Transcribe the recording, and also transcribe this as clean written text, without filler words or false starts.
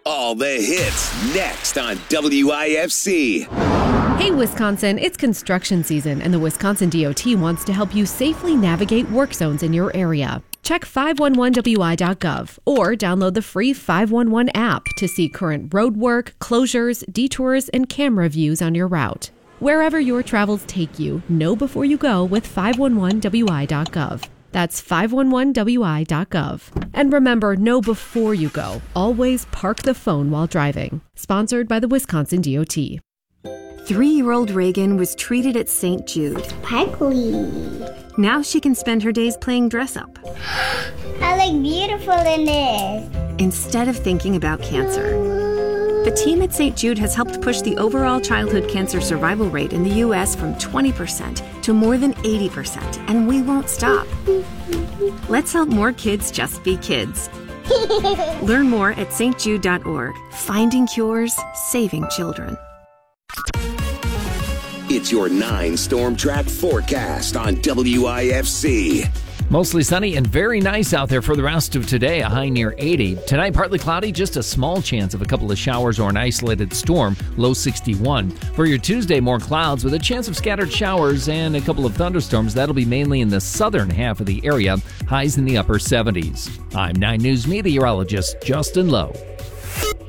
All the hits next on WIFC. Hey, Wisconsin, it's construction season, and the Wisconsin DOT wants to help you safely navigate work zones in your area. Check 511wi.gov or download the free 511 app to see current road work, closures, detours, and camera views on your route. Wherever your travels take you, know before you go with 511wi.gov. That's 511wi.gov. And remember, know before you go. Always park the phone while driving. Sponsored by the Wisconsin DOT. 3-year-old Reagan was treated at St. Jude. Sparkly. Now she can spend her days playing dress-up. I look beautiful in this. Instead of thinking about cancer. The team at St. Jude has helped push the overall childhood cancer survival rate in the U.S. from 20% to more than 80%, and we won't stop. Let's help more kids just be kids. Learn more at stjude.org. Finding cures, saving children. It's your 9 Storm Track forecast on WIFC. Mostly sunny and very nice out there for the rest of today, a high near 80. Tonight, partly cloudy, just a small chance of a couple of showers or an isolated storm, low 61. For your Tuesday, more clouds with a chance of scattered showers and a couple of thunderstorms. That'll be mainly in the southern half of the area, highs in the upper 70s. I'm 9 News meteorologist Justin Lowe.